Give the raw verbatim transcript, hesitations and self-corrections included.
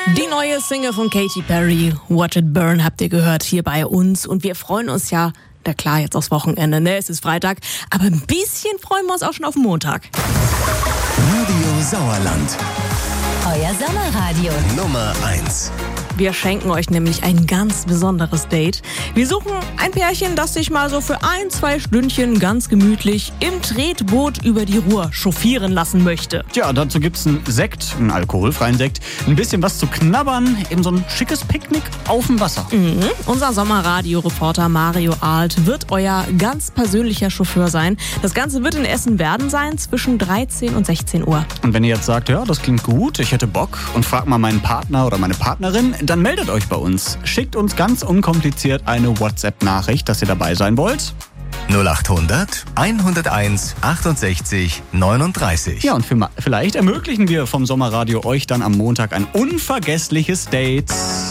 Die neue Single von Katy Perry, Watch It Burn, habt ihr gehört hier bei uns. Und wir freuen uns ja, na klar, jetzt aufs Wochenende, ne? Es ist Freitag, aber ein bisschen freuen wir uns auch schon auf den Montag. Radio Sauerland. Euer Sommerradio. Nummer eins. Wir schenken euch nämlich ein ganz besonderes Date. Wir suchen ein Pärchen, das sich mal so für ein, zwei Stündchen ganz gemütlich im Tretboot über die Ruhr chauffieren lassen möchte. Tja, dazu gibt's einen Sekt, einen alkoholfreien Sekt, ein bisschen was zu knabbern, eben so ein schickes Picknick auf dem Wasser. Mhm. Unser Sommerradio-Reporter Mario Alt wird euer ganz persönlicher Chauffeur sein. Das Ganze wird in Essen-Werden sein, zwischen dreizehn und sechzehn Uhr. Und wenn ihr jetzt sagt, ja, das klingt gut, ich hätte Bock und fragt mal meinen Partner oder meine Partnerin, dann meldet euch bei uns. Schickt uns ganz unkompliziert eine WhatsApp-Nachricht, dass ihr dabei sein wollt. null acht hundert, hunderteins, achtundsechzig, neununddreißig. Ja, und für, vielleicht ermöglichen wir vom Sommerradio euch dann am Montag ein unvergessliches Date.